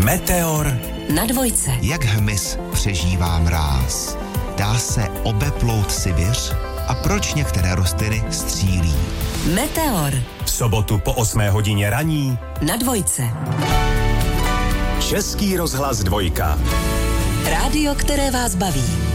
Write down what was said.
Meteor na dvojce. Jak hmyz přežívá mráz? Dá se obeplout Sibiř? A proč některé rostliny střílí? Meteor. V sobotu po 8 hodině raní Na dvojce. Český rozhlas 2. Rádio, které vás baví.